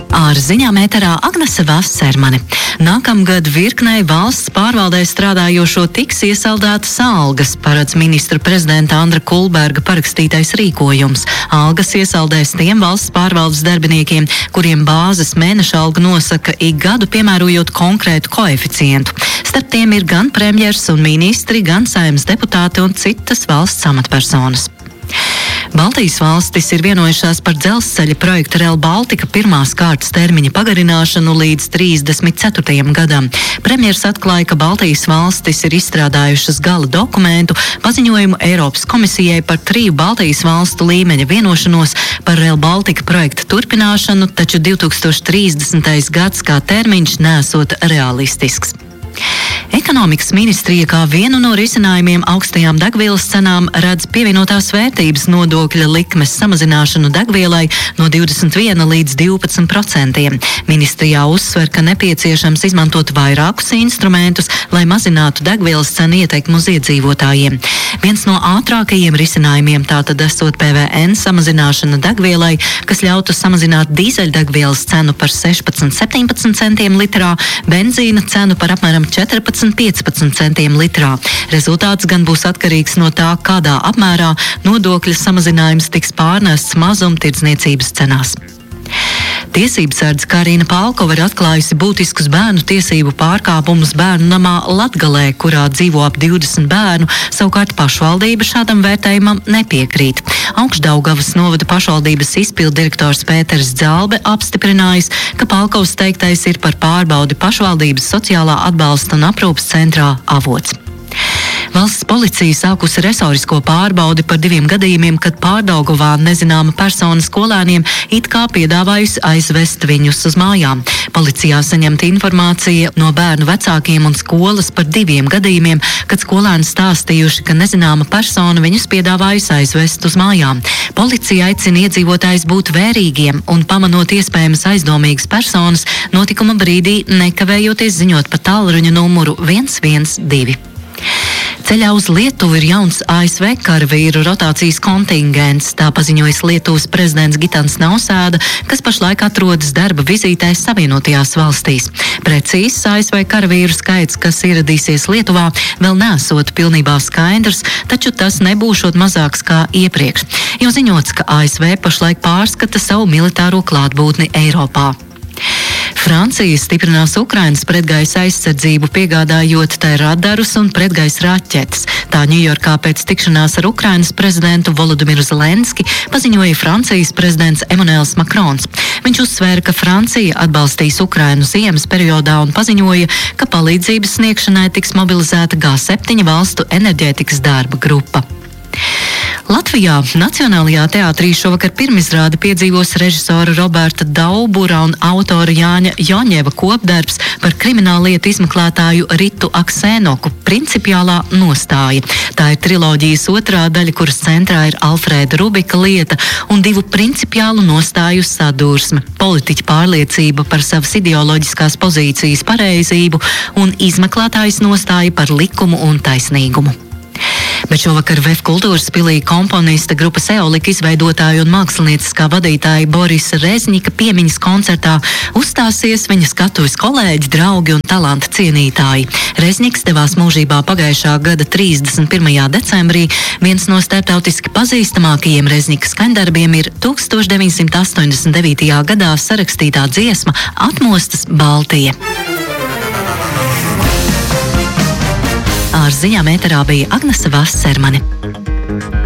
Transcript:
Ar ziņām ēterā Agnese Vassermane. Nākamgad virknei valsts pārvaldē strādājošo tiks iesaldētas algas, paredz ministra prezidenta Andra Kulberga parakstītais rīkojums. Algas iesaldēs tiem valsts pārvaldes darbiniekiem, kuriem bāzes mēneša alga nosaka ik gadu, piemērojot konkrētu koeficientu. Starp tiem ir gan premjers un ministri, gan Saeimas deputāti un citas valsts amatpersonas. Baltijas valstis ir vienojušās par dzelzceļa projekta Rail Baltica pirmās kārtas termiņa pagarināšanu līdz 34. gadam. Premjers atklāja, ka Baltijas valstis ir izstrādājušas gala dokumentu, paziņojumu Eiropas komisijai par 3 Baltijas valstu līmeņa vienošanos par Rail Baltica projekta turpināšanu, taču 2030. gads kā termiņš nesot realistisks. Ekonomikas ministrija kā vienu no risinājumiem augstajām degvielas cenām redz pievienotās vērtības nodokļa likmes samazināšanu degvielai no 21 līdz 12%. Ministrijā uzsver, ka nepieciešams izmantot vairākus instrumentus, lai mazinātu degvielas cenu ietekmu uz iedzīvotājiem. Viens no ātrākajiem risinājumiem tātad esot PVN samazināšana degvielai, kas ļautu samazināt dīzeļdegvielas cenu par 16–17 centiem litrā, benzīna cenu par apmēram 14–15 centiem litrā. Rezultāts gan būs atkarīgs no tā, kādā apmērā nodokļa samazinājums tiks pārnests mazumtirdzniecības cenās. Tiesībsardze Karina Palkova ir atklājusi būtiskus bērnu tiesību pārkāpumus bērnu namā Latgalē, kurā dzīvo ap 20 bērnu, savukārt pašvaldība šādam vērtējumam nepiekrīt. Augšdaugavas novada pašvaldības izpilddirektors Pēters Dzalbe apstiprinājis, ka Palkovas teiktais ir par pārbaudi pašvaldības sociālā atbalsta un aprūpes centrā Avots. Valsts policija sākusi resorisko pārbaudi par 2 gadījumiem, kad Pārdaugavā nezināma persona skolēniem it kā piedāvājusi aizvest viņus uz mājām. Policijā saņemta informācija no bērnu vecākiem un skolas par 2 gadījumiem, kad skolēni stāstījuši, ka nezināma persona viņus piedāvājusi aizvest uz mājām. Policija aicina iedzīvotājus būt vērīgiem un pamanot iespējamas aizdomīgas personas, notikuma brīdī nekavējoties ziņot pa tālruņa numuru 112. Ceļā uz Lietuvu ir jauns ASV karavīru rotācijas kontingents, tā paziņojas Lietuvas prezidents Gitans Nausēda, kas pašlaik atrodas darba vizītē Savienotajās valstīs. Precīzs ASV karavīru skaits, kas ieradīsies Lietuvā, vēl nesot pilnībā skaidrs, taču tas nebūšot mazāks kā iepriekš. Jau ziņots, ka ASV pašlaik pārskata savu militāro klātbūtni Eiropā. Francija stiprinās Ukrainas pretgaisa aizsardzību, piegādājot tai radarus un pretgaisa raķetes. Tā Ņujorkā pēc tikšanās ar Ukrainas prezidentu Volodimiru Zelenski paziņoja Francijas prezidents Emmanuels Macrons. Viņš uzsvēra, ka Francija atbalstīs Ukrainu ziemas periodā un paziņoja, ka palīdzības sniegšanai tiks mobilizēta G7 valstu enerģētikas darba grupa. Latvijā Nacionālajā teātrī šovakar pirmizrādi piedzīvos režisora Roberta Daubura un autora Jāņa Joņeva kopdarbs par krimināllietu izmeklētāju Ritu Aksēnoku principiālā nostāja. Tā ir triloģijas otrā daļa, kuras centrā ir Alfrēda Rubika lieta un 2 principiālu nostāju sadursme – politiķa pārliecība par savas ideoloģiskās pozīcijas pareizību un izmeklētājas nostāja par likumu un taisnīgumu. Bet šovakar VF kultūras pilī komponista grupas Eolika izveidotāja un mākslinieckā vadītāja Borisa Rezņika piemiņas koncertā uzstāsies viņa skatuves kolēģi, draugi un talanta cienītāji. Rezņiks devās mūžībā pagājušā gada 31. decembrī. Viens no starptautiski pazīstamākajiem Rezņika skaņdarbiem ir 1989. gadā sarakstītā dziesma Atmostas Baltija. Ar ziņām ēterā bija Agnese Vassermane.